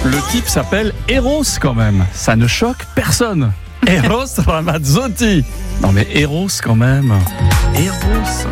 Le type s'appelle Eros quand même. Ça ne choque personne. Eros Ramazzotti. Non mais Eros quand même. Eros.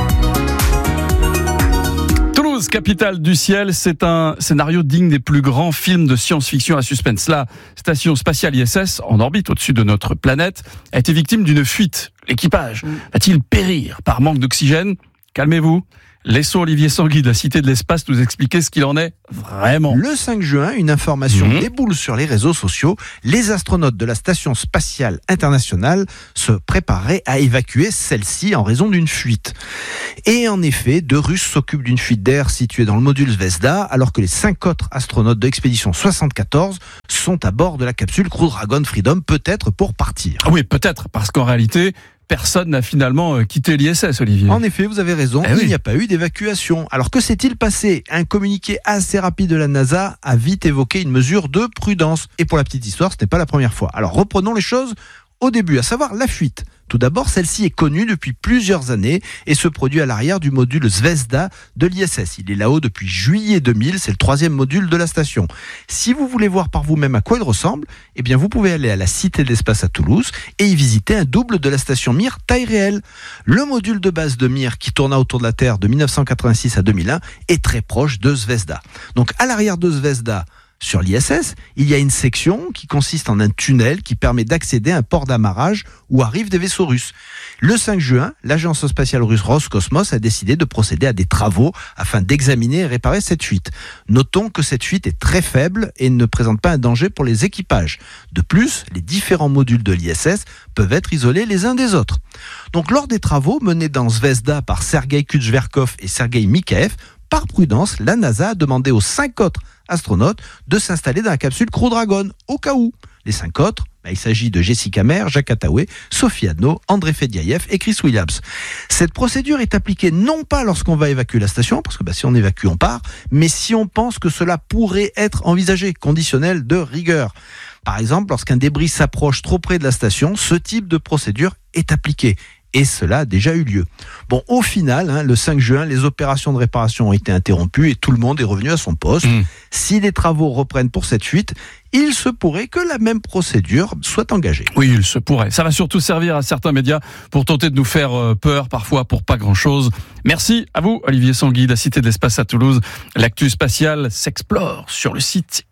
Toulouse, capitale du ciel, c'est un scénario digne des plus grands films de science-fiction à suspense. La station spatiale ISS, en orbite au-dessus de notre planète, a été victime d'une fuite. L'équipage va-t-il périr par manque d'oxygène ? Calmez-vous. Laissons Olivier Sanguy de la Cité de l'Espace nous expliquer ce qu'il en est vraiment. Le 5 juin, une information déboule sur les réseaux sociaux. Les astronautes de la Station spatiale internationale se préparaient à évacuer celle-ci en raison d'une fuite. Et en effet, 2 Russes s'occupent d'une fuite d'air située dans le module Zvezda, alors que les 5 autres astronautes de l'expédition 74 sont à bord de la capsule Crew Dragon Freedom, peut-être pour partir. Oui, peut-être, parce qu'en réalité, personne n'a finalement quitté l'ISS, Olivier. En effet, vous avez raison, il n'y a pas eu d'évacuation. Alors que s'est-il passé ? Un communiqué assez rapide de la NASA a vite évoqué une mesure de prudence. Et pour la petite histoire, ce n'est pas la première fois. Alors reprenons les choses au début, à savoir la fuite. Tout d'abord, celle-ci est connue depuis plusieurs années et se produit à l'arrière du module Zvezda de l'ISS. Il est là-haut depuis juillet 2000, c'est le 3e module de la station. Si vous voulez voir par vous-même à quoi il ressemble, eh bien vous pouvez aller à la Cité de l'Espace à Toulouse et y visiter un double de la station Mir taille réelle. Le module de base de Mir qui tourna autour de la Terre de 1986 à 2001 est très proche de Zvezda. Donc à l'arrière de Zvezda, sur l'ISS, il y a une section qui consiste en un tunnel qui permet d'accéder à un port d'amarrage où arrivent des vaisseaux russes. Le 5 juin, l'agence spatiale russe Roscosmos a décidé de procéder à des travaux afin d'examiner et réparer cette fuite. Notons que cette fuite est très faible et ne présente pas un danger pour les équipages. De plus, les différents modules de l'ISS peuvent être isolés les uns des autres. Donc lors des travaux menés dans Zvezda par Sergei Kuchverkov et Sergei Mikhaev, par prudence, la NASA a demandé aux 5 autres astronautes de s'installer dans la capsule Crew Dragon, au cas où. Les 5 autres, il s'agit de Jessica Meir, Jacques Attaway, Sophie Adno, André Fediaev et Chris Williams. Cette procédure est appliquée non pas lorsqu'on va évacuer la station, parce que si on évacue, on part, mais si on pense que cela pourrait être envisagé, conditionnel de rigueur. Par exemple, lorsqu'un débris s'approche trop près de la station, ce type de procédure est appliqué. Et cela a déjà eu lieu. Bon, au final, le 5 juin, les opérations de réparation ont été interrompues et tout le monde est revenu à son poste. Si les travaux reprennent pour cette fuite, il se pourrait que la même procédure soit engagée. Oui, il se pourrait. Ça va surtout servir à certains médias pour tenter de nous faire peur, parfois pour pas grand-chose. Merci à vous, Olivier Sanguy, de la Cité de l'Espace à Toulouse. L'actu spatiale s'explore sur le site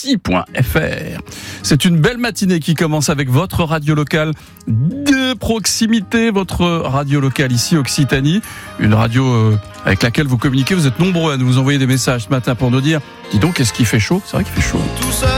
ici.fr. C'est une belle matinée qui commence avec votre radio locale de proximité, votre radio locale ici, Occitanie. Une radio avec laquelle vous communiquez. Vous êtes nombreux à nous envoyer des messages ce matin pour nous dire « Dis donc, est-ce qu'il fait chaud ?» C'est vrai qu'il fait chaud.